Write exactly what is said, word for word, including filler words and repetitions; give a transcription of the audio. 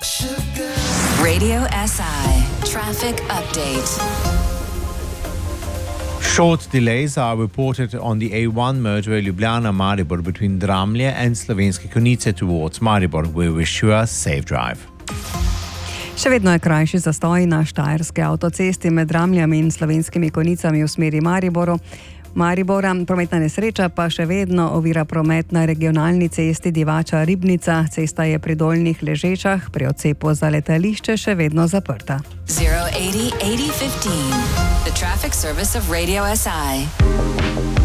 Radio S I traffic update. Short delays are reported on the A one motorway Ljubljana-Maribor between Dramlje and Slovenske Konjice towards Maribor. We wish you a safe drive. Še vedno je krajši zastoj na štajerski avtocesti med Dramljami in Slovenskimi Konjicami v smeri Mariboru. Maribora, prometna nesreča pa še vedno ovira promet na regionalni cesti Divača-Ribnica. Cesta je pri Dolnjih Ležečah, pri odcepu za letališče še vedno zaprta. zero eighty eighty fifteen. The traffic service of Radio S I.